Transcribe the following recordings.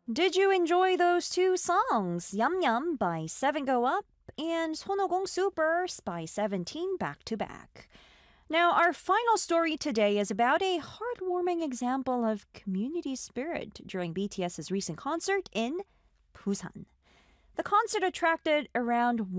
Did you enjoy those two songs, Yum Yum by 7 Go Up and 손오공 Supers by 17 back to back? Now, our final story today is about a heartwarming example of community spirit during BTS's recent concert in Busan. The concert attracted around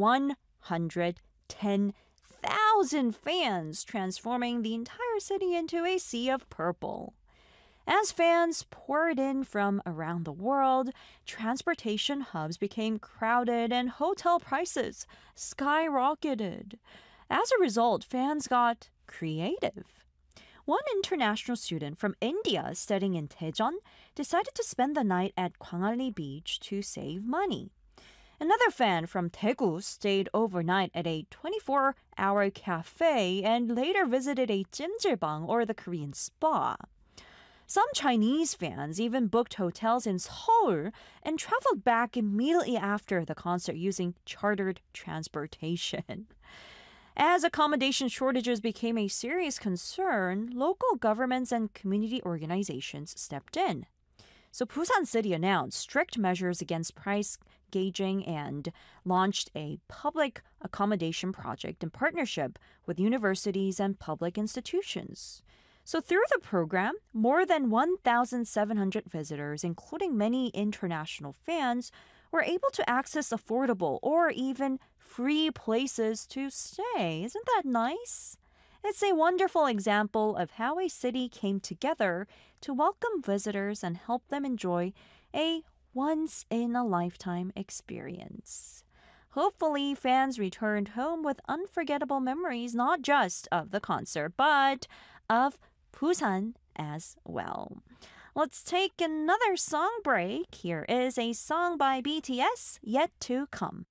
110,000 fans, transforming the entire city into a sea of purple. As fans poured in from around the world, transportation hubs became crowded and hotel prices skyrocketed. As a result, fans got creative. One international student from India studying in Daejeon decided to spend the night at Gwangalli Beach to save money. Another fan from Daegu stayed overnight at a 24-hour cafe and later visited a 찜질방 or the Korean spa. Some Chinese fans even booked hotels in Seoul and traveled back immediately after the concert using chartered transportation. As accommodation shortages became a serious concern, local governments and community organizations stepped in. So Busan City announced strict measures against price gauging and launched a public accommodation project in partnership with universities and public institutions. So through the program, more than 1,700 visitors, including many international fans, were able to access affordable or even free places to stay. Isn't that nice? It's a wonderful example of how a city came together to welcome visitors and help them enjoy a once-in-a-lifetime experience. Hopefully, fans returned home with unforgettable memories, not just of the concert, but of Busan as well. Let's take another song break. Here is a song by BTS, Yet to Come.